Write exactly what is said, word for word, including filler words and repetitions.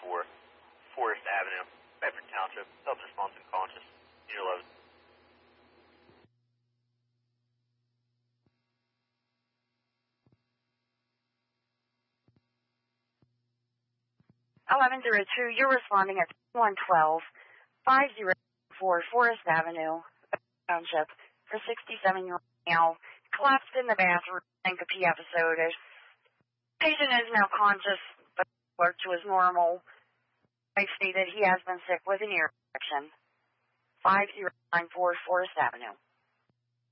four Forest Avenue, Bedford Township. Self-response unconscious. Unit eleven. eleven zero two, you're responding at one twelve, five oh four Forest Avenue, Township, for sixty-seven-year-old male, collapsed in the bathroom, syncope episode. Patient is now conscious, but alert to his normal. I stated he has been sick with an ear infection. five oh nine four Forest Avenue.